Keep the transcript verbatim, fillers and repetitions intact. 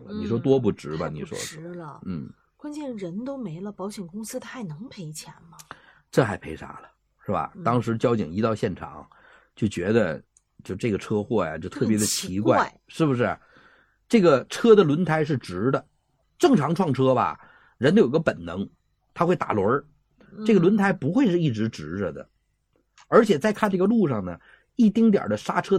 了，嗯、你说多不值吧？你说值了， 嗯， 关键人都没了，保险公司他还能赔钱吗？ 这还赔啥了，是吧？嗯、当时交警一到现场，就觉得就这个车祸呀，就特别的奇怪， 怪是不是？这个车的轮胎是直的，正常撞车吧，人都有个本能，他会打轮儿，这个轮胎不会是一直直着的，嗯、而且再看这个路上呢，一丁点的刹车